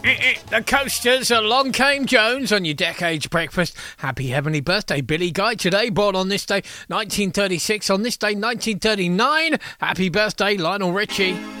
The Coasters, along came Jones on your Decades Breakfast. Happy heavenly birthday, Billy Guy. Today, born on this day, 1936. On this day, 1939. Happy birthday, Lionel Richie.